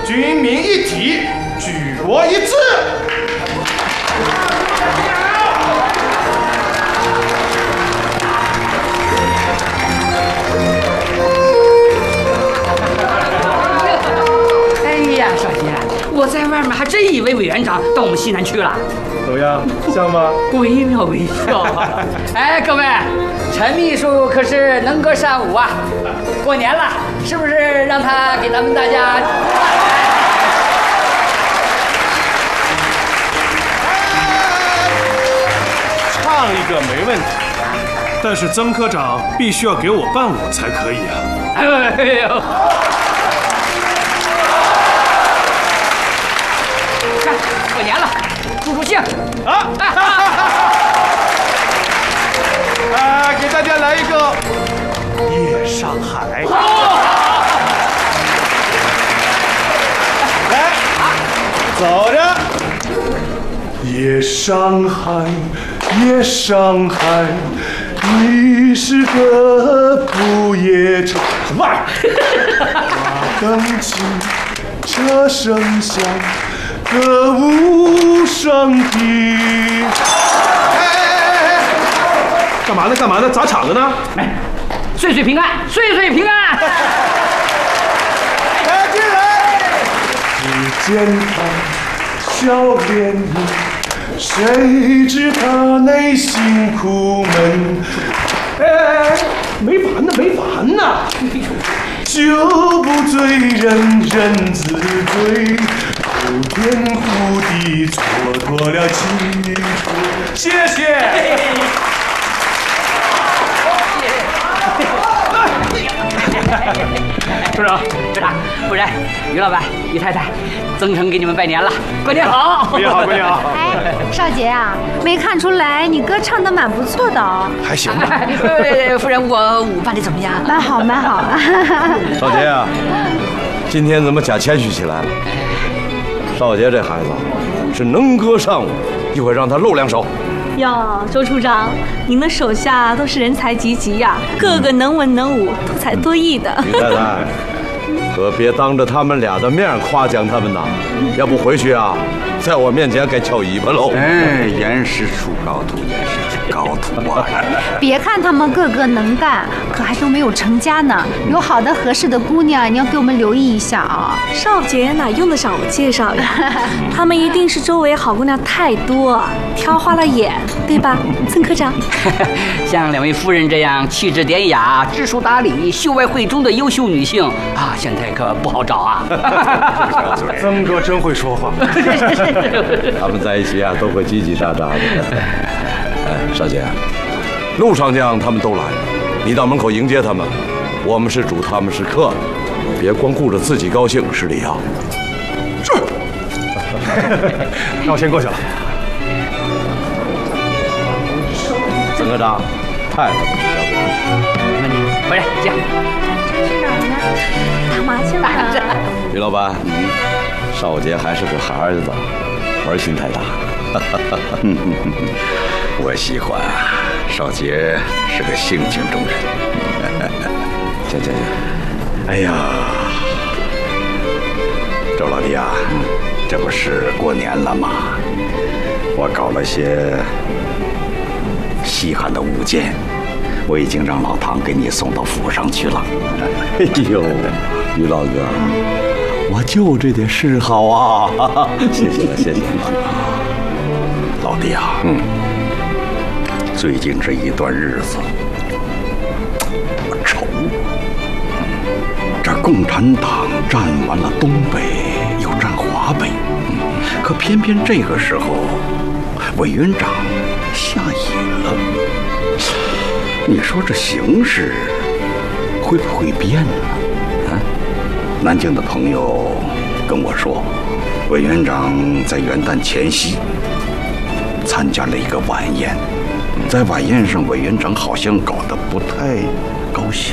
军民一体，举国一致。 哎呀，少杰，我在外面还真以为委员长到我们西南去了。 怎么样，像吗？ 惟妙惟肖。哎，各位，陈秘书可是能歌善舞啊！过年了，是不是让他给咱们大家？ 唱一个没问题，但是曾科长必须要给我伴舞才可以啊！ 哎呦，看过年了，助助兴啊！给大家来一个《夜上海》。来，走着。夜上海，夜上海，你是个不夜城。什么玩意儿？灯起，车声响，歌舞升平。干嘛呢？干嘛呢？砸场子呢？ 哎，岁岁平安，岁岁平安。 来进来。只见他笑脸迎，谁知他内心苦闷？哎，没完呢，没完呢！酒不醉人人自醉，后天胡地蹉跎了青春。谢谢。 处长，不然于老板、于太太，曾成给你们拜年了，过年好！ 过年好，过年好！ 哎，少杰啊，没看出来你歌唱得蛮不错的哦。 还行吧。 夫人，我舞伴的怎么样？ 蛮好，蛮好。 少杰啊，今天怎么假谦虚起来了？少杰这孩子是能歌善舞，一会儿让他露两手。 哟，周处长，您的手下都是人才济济呀，个个能文能武，多才多艺的。 于太太，可别当着他们俩的面夸奖他们呐，要不回去啊，在我面前该翘尾巴喽。 哎，严师出高徒，严师出高徒啊！ 别看他们个个能干，可还都没有成家呢。有好的合适的姑娘，你要给我们留意一下啊。 少杰哪用得上我介绍呀？他们一定是周围好姑娘太多，挑花了眼，对吧，曾科长？ 像两位夫人这样气质典雅、知书达理、秀外慧中的优秀女性啊，现在可不好找啊！ 曾哥真会说话。 他们在一起啊，都会叽叽喳喳的。哎，少杰，陆上将他们都来了，你到门口迎接他们。我们是主，他们是客，别光顾着自己高兴，失礼啊。 是。那我先过去了。 曾科长，太太们交给你。 没问题，回来见。 去哪儿呢？ 打麻将呢。 于老板，少杰还是个孩子，玩心太大。 我喜欢少杰是个性情中人。 行。 哎呀，周老弟啊，这不是过年了吗？我搞了些稀罕的物件，我已经让老唐给你送到府上去了。 哎呦，于老哥，我就这点嗜好啊！谢谢了，谢谢了。 老弟啊，最近这一段日子，我愁。这共产党占完了东北，又占华北，可偏偏这个时候，委员长下野了。你说这形势会不会变呢？啊，南京的朋友跟我说，委员长在元旦前夕参加了一个晚宴，在晚宴上，委员长好像搞得不太高兴。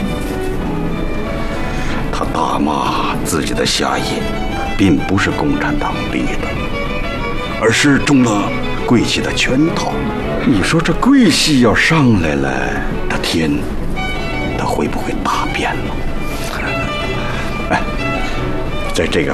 他大骂自己的下野并不是共产党立的，而是中了桂系的圈套。你说这桂系要上来了，他天，他会不会大变了？哎，在这个